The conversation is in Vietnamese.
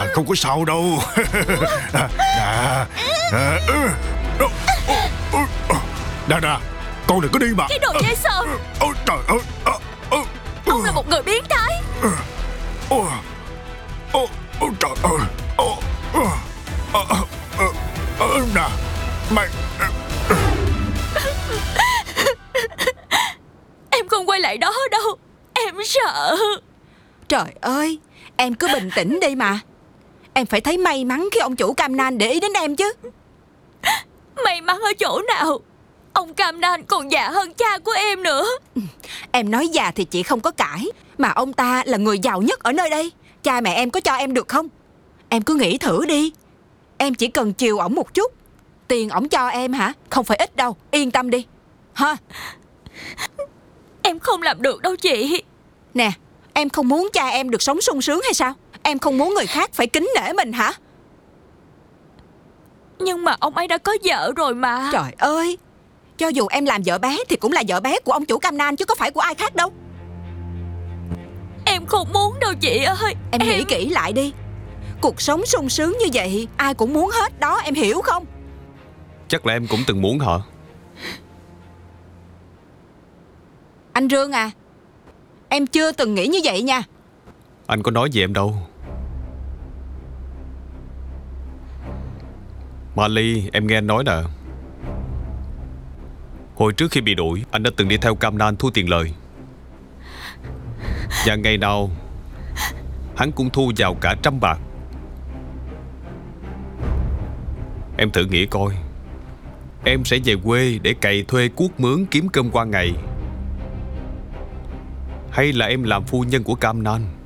Không có sao đâu. Nè, con đừng có đi mà. Cái đồ dễ sợ. Trời ơi. Ông là một người biến thái. Trời ơi. Nè mày. Em không quay lại đó đâu. Em sợ. Trời ơi, em cứ bình tĩnh đi mà. Em phải thấy may mắn khi ông chủ Cam Nan để ý đến em chứ. May mắn ở chỗ nào? Ông Cam Nan còn già hơn cha của em nữa. Em nói già thì chị không có cãi, mà ông ta là người giàu nhất ở nơi đây. Cha mẹ em có cho em được không? Em cứ nghĩ thử đi. Em chỉ cần chiều ổng một chút. Tiền ổng cho em hả? Không phải ít đâu, yên tâm đi ha. Em không làm được đâu chị. Nè, em không muốn cha em được sống sung sướng hay sao? Em không muốn người khác phải kính nể mình hả? Nhưng mà ông ấy đã có vợ rồi mà. Trời ơi, cho dù em làm vợ bé thì cũng là vợ bé của ông chủ Cam Nan chứ có phải của ai khác đâu. Em không muốn đâu chị ơi. Em nghĩ kỹ lại đi. Cuộc sống sung sướng như vậy ai cũng muốn hết đó, em hiểu không? Chắc là em cũng từng muốn hả? Anh Rương à, em chưa từng nghĩ như vậy nha. Anh có nói gì em đâu. Mali, em nghe anh nói nè. Hồi trước khi bị đuổi, anh đã từng đi theo Cam Nan thu tiền lời. Và ngày nào hắn cũng thu vào cả 100 bạc. Em thử nghĩ coi, em sẽ về quê để cày thuê cuốc mướn kiếm cơm qua ngày, hay là em làm phu nhân của Cam Nan?